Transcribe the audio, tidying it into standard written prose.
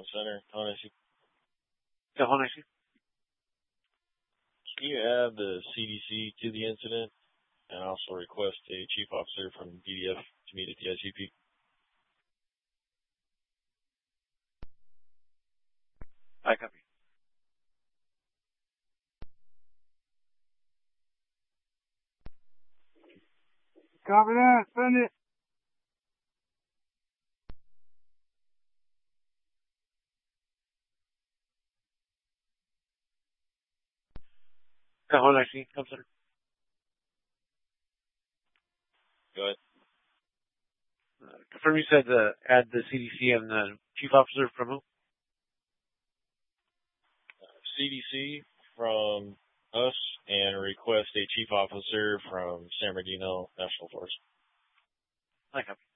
On center, Tennessee. Yeah, hold on. Can you add the CDC to the incident and also request a chief officer from BDF to meet at the ICP? I copy. Copy that. Send it. Yeah, hold on. Come center. Go ahead. Confirm you said add the CDC and the chief officer from who? CDC from us and request a chief officer from San Bernardino National Forest. I copy.